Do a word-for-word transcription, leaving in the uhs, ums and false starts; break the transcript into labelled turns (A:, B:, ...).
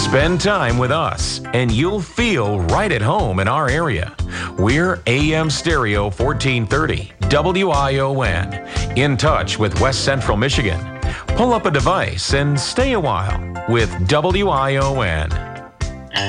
A: Spend time with us, and you'll feel right at home in our area. We're A M Stereo fourteen thirty, W I O N, in touch with West Central Michigan. Pull up a device and stay a while with W I O N.